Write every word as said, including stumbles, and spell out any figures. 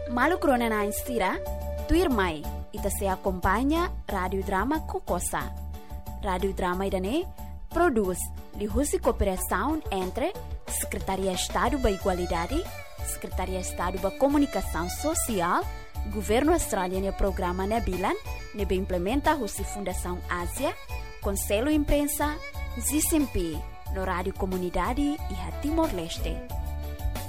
Malu krona na instira, tuir mai, ita se acompanha Radio Drama Kokosa. Radio Drama idane produz lihusi cooperação entre Secretaria Estado da Igualdade, Secretaria Estado da Comunicação Social, Governo Australiano e Programa Nabilan, nebe implementa a Fundação Ásia, Conselho Imprensa, Z C M P, no Rádio Comunidade e a Timor-Leste.